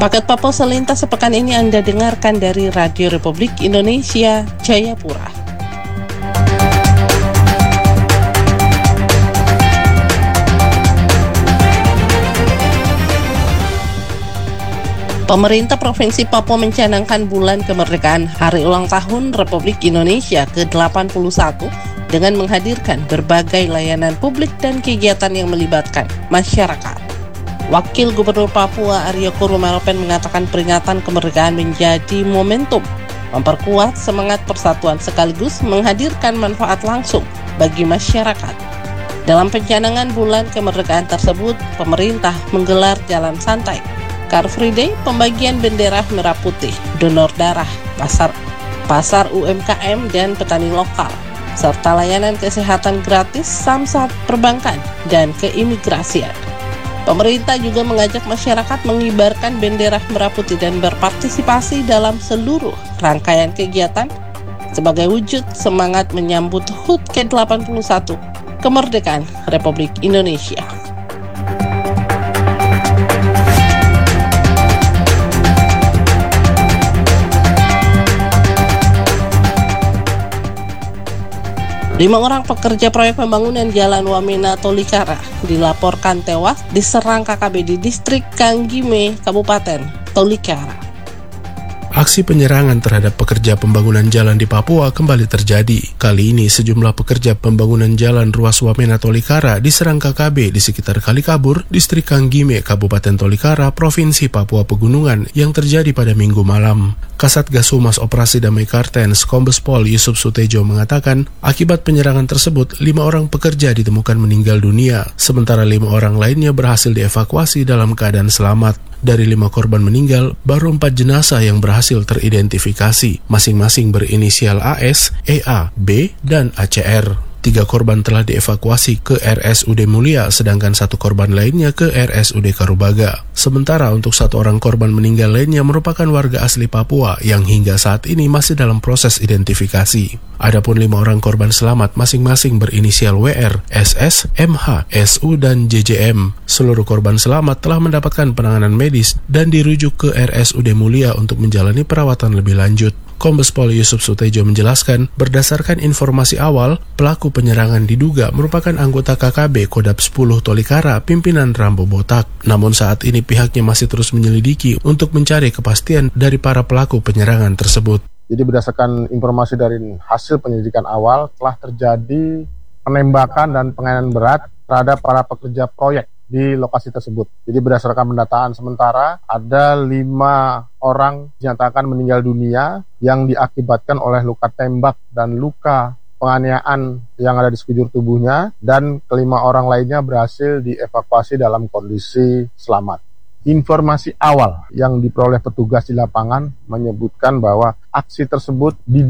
Paket Papua selintas sepekan ini Anda dengarkan dari Radio Republik Indonesia, Jayapura. Pemerintah Provinsi Papua mencanangkan bulan kemerdekaan Hari Ulang Tahun Republik Indonesia ke-81 dengan menghadirkan berbagai layanan publik dan kegiatan yang melibatkan masyarakat. Wakil Gubernur Papua Aryo Kurumelopen mengatakan peringatan kemerdekaan menjadi momentum memperkuat semangat persatuan sekaligus menghadirkan manfaat langsung bagi masyarakat. Dalam pencanangan bulan kemerdekaan tersebut, pemerintah menggelar jalan santai, Car Free Day, pembagian bendera merah putih, donor darah, pasar UMKM dan petani lokal, serta layanan kesehatan gratis, samsat perbankan, dan keimigrasian. Pemerintah juga mengajak masyarakat mengibarkan bendera merah putih dan berpartisipasi dalam seluruh rangkaian kegiatan sebagai wujud semangat menyambut HUT ke-81 kemerdekaan Republik Indonesia. Lima orang pekerja proyek pembangunan Jalan Wamena Tolikara dilaporkan tewas diserang KKB di distrik Kanggime, Kabupaten Tolikara. Aksi penyerangan terhadap pekerja pembangunan jalan di Papua kembali terjadi. Kali ini sejumlah pekerja pembangunan jalan ruas Wamena Tolikara diserang KKB di sekitar Kalikabur, distrik Kanggime, Kabupaten Tolikara, Provinsi Papua Pegunungan yang terjadi pada Minggu malam. Kasatgas Humas Operasi Damai Kartens Kombes Pol Yusuf Sutejo mengatakan, akibat penyerangan tersebut, 5 orang pekerja ditemukan meninggal dunia, sementara 5 orang lainnya berhasil dievakuasi dalam keadaan selamat. Dari 5 korban meninggal, baru 4 jenazah yang berhasil teridentifikasi, masing-masing berinisial AS, EA, B, dan ACR. 3 korban telah dievakuasi ke RSUD Mulia, sedangkan 1 korban lainnya ke RSUD Karubaga. Sementara untuk 1 orang korban meninggal lainnya merupakan warga asli Papua yang hingga saat ini masih dalam proses identifikasi. Adapun 5 orang korban selamat masing-masing berinisial WR, SS, MH, SU, dan JJM. Seluruh korban selamat telah mendapatkan penanganan medis dan dirujuk ke RSUD Mulia untuk menjalani perawatan lebih lanjut. Kombes Pol Yusuf Sutejo menjelaskan, berdasarkan informasi awal, pelaku penyerangan diduga merupakan anggota KKB Kodam 10 Tolikara pimpinan Rambo Botak. Namun saat ini pihaknya masih terus menyelidiki untuk mencari kepastian dari para pelaku penyerangan tersebut. Jadi berdasarkan informasi dari hasil penyelidikan awal, telah terjadi penembakan dan penganiayaan berat terhadap para pekerja proyek di lokasi tersebut. Jadi berdasarkan pendataan sementara, ada 5 orang dinyatakan meninggal dunia yang diakibatkan oleh luka tembak dan luka penganiayaan yang ada di sekujur tubuhnya, dan kelima orang lainnya berhasil dievakuasi dalam kondisi selamat. Informasi awal yang diperoleh petugas di lapangan menyebutkan bahwa aksi tersebut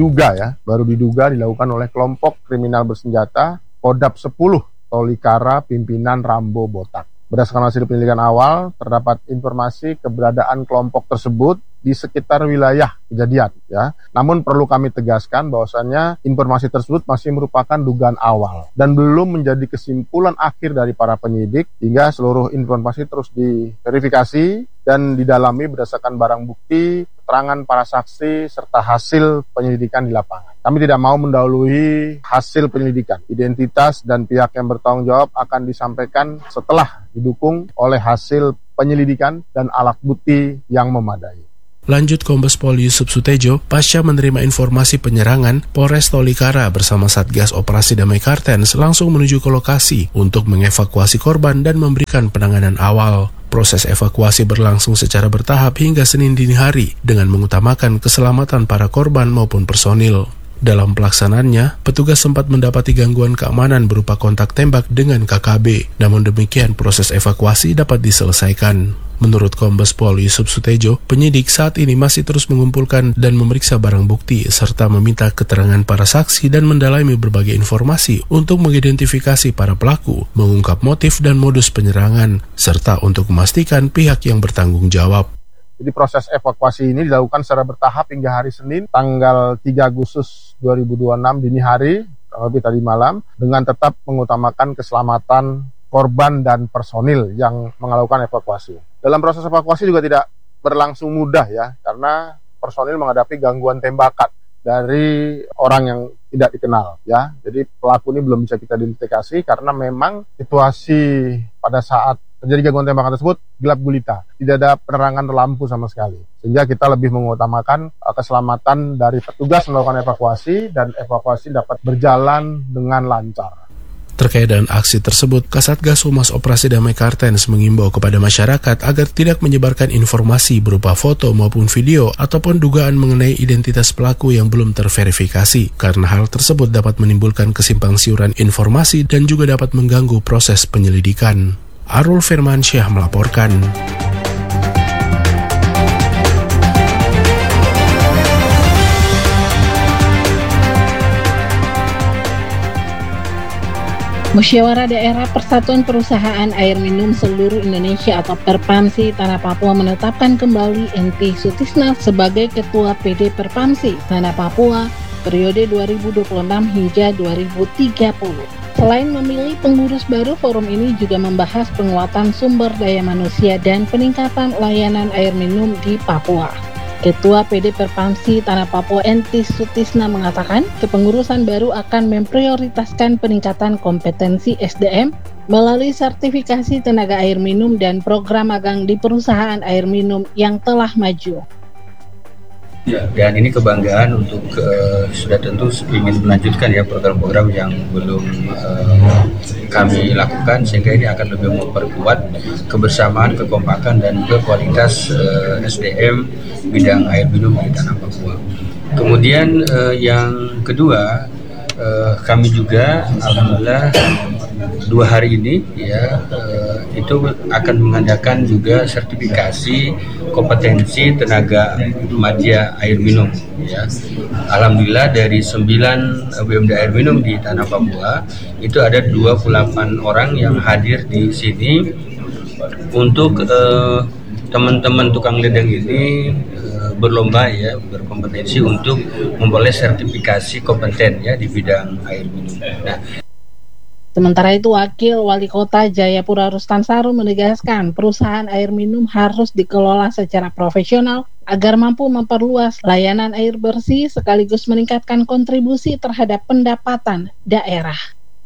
baru diduga dilakukan oleh kelompok kriminal bersenjata Kodam 10 Tolikara pimpinan Rambo Botak. Berdasarkan hasil penyelidikan awal, terdapat informasi keberadaan kelompok tersebut di sekitar wilayah kejadian. Namun perlu kami tegaskan bahwasannya informasi tersebut masih merupakan dugaan awal dan belum menjadi kesimpulan akhir dari para penyidik, hingga seluruh informasi terus diverifikasi dan didalami berdasarkan barang bukti, keterangan para saksi, serta hasil penyelidikan di lapangan. Kami tidak mau mendahului hasil penyelidikan. Identitas dan pihak yang bertanggung jawab akan disampaikan setelah didukung oleh hasil penyelidikan dan alat bukti yang memadai. Lanjut Kombes Pol Yusuf Sutejo, pasca menerima informasi penyerangan, Polres Tolikara bersama Satgas Operasi Damai Kartens langsung menuju ke lokasi untuk mengevakuasi korban dan memberikan penanganan awal. Proses evakuasi berlangsung secara bertahap hingga Senin dini hari dengan mengutamakan keselamatan para korban maupun personil. Dalam pelaksanaannya, petugas sempat mendapati gangguan keamanan berupa kontak tembak dengan KKB. Namun demikian, proses evakuasi dapat diselesaikan. Menurut Kombes Pol Yusuf Sutejo, penyidik saat ini masih terus mengumpulkan dan memeriksa barang bukti serta meminta keterangan para saksi dan mendalami berbagai informasi untuk mengidentifikasi para pelaku, mengungkap motif dan modus penyerangan, serta untuk memastikan pihak yang bertanggung jawab. Jadi proses evakuasi ini dilakukan secara bertahap hingga hari Senin, tanggal 3 Agustus 2026 dini hari, lebih tadi malam, dengan tetap mengutamakan keselamatan korban dan personil yang melakukan evakuasi. Dalam proses evakuasi juga tidak berlangsung mudah ya, karena personil menghadapi gangguan tembakan dari orang yang tidak dikenal ya. Jadi pelaku ini belum bisa kita identifikasi karena memang situasi pada saat terjadi gangguan tembakan tersebut gelap gulita, tidak ada penerangan lampu sama sekali, sehingga kita lebih mengutamakan keselamatan dari petugas melakukan evakuasi dan evakuasi dapat berjalan dengan lancar. Terkait dengan aksi tersebut, Kasatgas Humas Operasi Damai Kartens mengimbau kepada masyarakat agar tidak menyebarkan informasi berupa foto maupun video ataupun dugaan mengenai identitas pelaku yang belum terverifikasi, karena hal tersebut dapat menimbulkan kesimpangsiuran informasi dan juga dapat mengganggu proses penyelidikan. Arul Firmansyah melaporkan. Musyawarah Daerah Persatuan Perusahaan Air Minum Seluruh Indonesia atau Perpamsi Tanah Papua menetapkan kembali Enti Sutisna sebagai Ketua PD Perpamsi Tanah Papua periode 2026 hingga 2030. Selain memilih pengurus baru, forum ini juga membahas penguatan sumber daya manusia dan peningkatan layanan air minum di Papua. Ketua PD Perpamsi Tanah Papua Enti Sutisna mengatakan, kepengurusan baru akan memprioritaskan peningkatan kompetensi SDM melalui sertifikasi tenaga air minum dan program magang di perusahaan air minum yang telah maju. Ya, dan ini kebanggaan untuk sudah tentu ingin melanjutkan ya program-program yang belum kami lakukan, sehingga ini akan lebih memperkuat kebersamaan, kekompakan dan juga kualitas SDM bidang air minum di Tanah Papua. Kemudian yang kedua, kami juga alhamdulillah 2 hari ini ya itu akan mengadakan juga sertifikasi kompetensi tenaga madya air minum ya. Alhamdulillah dari 9 BMD air minum di Tanah Papua itu ada 28 orang yang hadir di sini untuk teman-teman tukang ledeng ini berlomba ya, berkompetensi untuk memperoleh sertifikasi kompeten ya di bidang air minum. Nah, sementara itu, Wakil Wali Kota Jayapura Rustan Saru menegaskan perusahaan air minum harus dikelola secara profesional agar mampu memperluas layanan air bersih sekaligus meningkatkan kontribusi terhadap pendapatan daerah.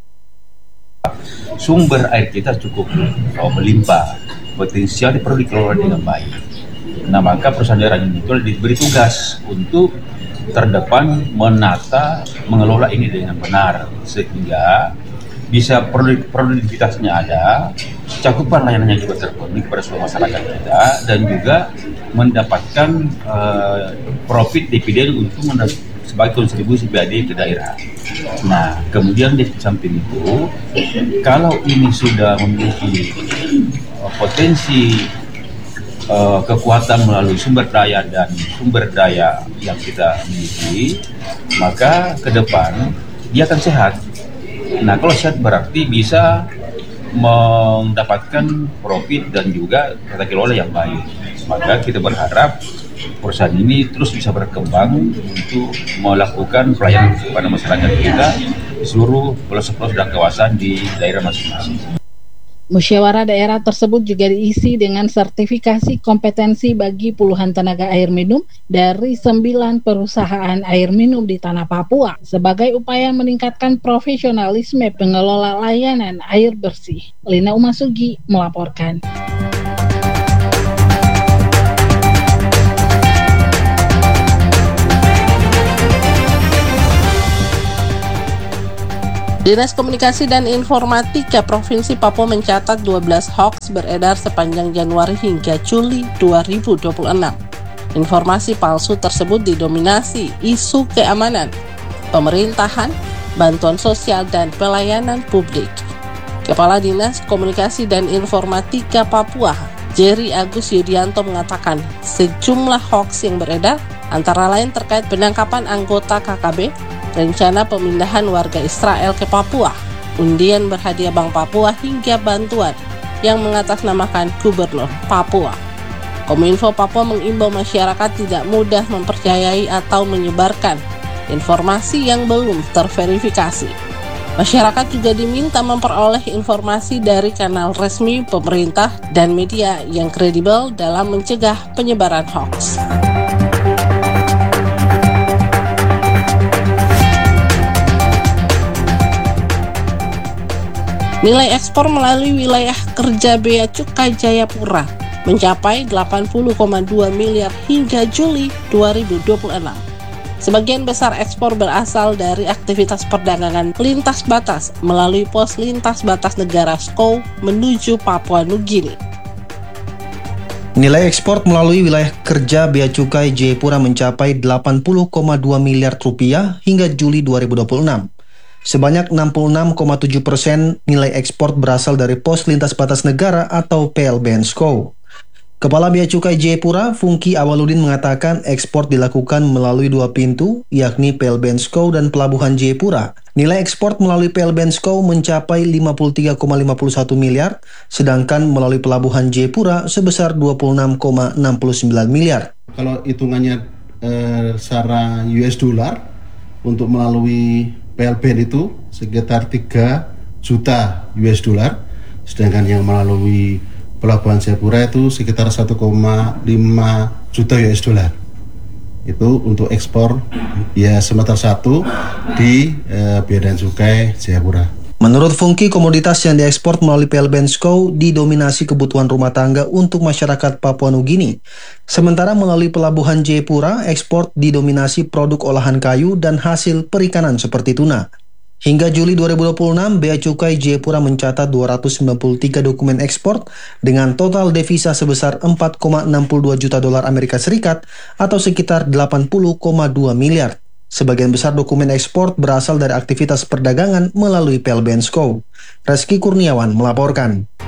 Sumber air kita cukup melimpah, potensial perlu dikelola dengan baik. Nah, maka perusahaan daerah ini diberi tugas untuk terdepan menata, mengelola ini dengan benar sehingga bisa produktivitasnya ada, cakupan layanannya juga terpenuhi kepada seluruh masyarakat kita, dan juga mendapatkan profit dividen untuk sebagai kontribusi PAD ke daerah. Nah, kemudian di samping itu, kalau ini sudah memiliki potensi kekuatan melalui sumber daya dan sumber daya yang kita miliki, maka ke depan dia akan sehat. Nah, kalau sehat berarti bisa mendapatkan profit dan juga tata kelola yang baik. Maka kita berharap perusahaan ini terus bisa berkembang untuk melakukan pelayanan kepada masyarakat kita di seluruh pelosok-pelosok dan kawasan di daerah masing-masing. Musyawarah daerah tersebut juga diisi dengan sertifikasi kompetensi bagi puluhan tenaga air minum dari 9 perusahaan air minum di Tanah Papua sebagai upaya meningkatkan profesionalisme pengelola layanan air bersih. Lina Umasugi melaporkan. Dinas Komunikasi dan Informatika Provinsi Papua mencatat 12 hoaks beredar sepanjang Januari hingga Juli 2026. Informasi palsu tersebut didominasi isu keamanan, pemerintahan, bantuan sosial, dan pelayanan publik. Kepala Dinas Komunikasi dan Informatika Papua, Jerry Agus Yudianto mengatakan sejumlah hoaks yang beredar antara lain terkait penangkapan anggota KKB, rencana pemindahan warga Israel ke Papua, undian berhadiah Bank Papua, hingga bantuan yang mengatasnamakan Gubernur Papua. Kominfo Papua mengimbau masyarakat tidak mudah mempercayai atau menyebarkan informasi yang belum terverifikasi. Masyarakat juga diminta memperoleh informasi dari kanal resmi pemerintah dan media yang kredibel dalam mencegah penyebaran hoaks. Nilai ekspor melalui wilayah kerja Bea Cukai Jayapura mencapai 80,2 miliar hingga Juli 2026. Sebagian besar ekspor berasal dari aktivitas perdagangan lintas batas melalui pos lintas batas negara SCOW menuju Papua Nugini. Nilai ekspor melalui wilayah kerja Bea Cukai Jayapura mencapai 80,2 miliar rupiah hingga Juli 2026. Sebanyak 66,7% nilai ekspor berasal dari pos lintas batas negara atau PLBN SCOW. Kepala Bea Cukai Jayapura, Funky Awaludin mengatakan ekspor dilakukan melalui dua pintu, yakni PLBN SCOW dan Pelabuhan Jayapura. Nilai ekspor melalui PLBN SCOW mencapai 53,51 miliar, sedangkan melalui Pelabuhan Jayapura sebesar 26,69 miliar. Kalau hitungannya secara US dollar, untuk melalui PLBN itu sekitar 3 juta US dollar, sedangkan yang melalui Pelabuhan Jayapura itu sekitar 1,5 juta US dollar. Itu untuk ekspor ya semester 1 di Bea dan Cukai Jayapura. Menurut Funky, komoditas yang diekspor melalui PLBN SCOW didominasi kebutuhan rumah tangga untuk masyarakat Papua Nugini. Sementara melalui Pelabuhan Jayapura, ekspor didominasi produk olahan kayu dan hasil perikanan seperti tuna. Hingga Juli 2026, Bea Cukai Jayapura mencatat 293 dokumen ekspor dengan total devisa sebesar 4,62 juta dolar Amerika Serikat atau sekitar 80,2 miliar. Sebagian besar dokumen ekspor berasal dari aktivitas perdagangan melalui PLBN SCOW. Reski Kurniawan melaporkan.